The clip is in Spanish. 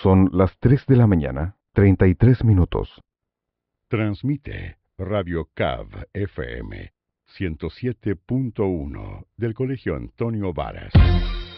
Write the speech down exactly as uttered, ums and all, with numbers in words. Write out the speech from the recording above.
Son las tres de la mañana, treinta y tres minutos. Transmite Radio Cav F M ciento siete punto uno del Colegio Antonio Varas.